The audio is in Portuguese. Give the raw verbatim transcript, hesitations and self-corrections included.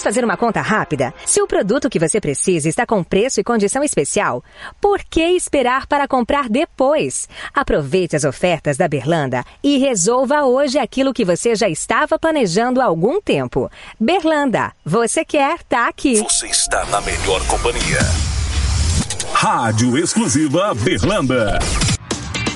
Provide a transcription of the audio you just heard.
Vamos fazer uma conta rápida? Se o produto que você precisa está com preço e condição especial, por que esperar para comprar depois? Aproveite as ofertas da Berlanda e resolva hoje aquilo que você já estava planejando há algum tempo. Berlanda, você quer, tá aqui. Você está na melhor companhia. Rádio Exclusiva Berlanda.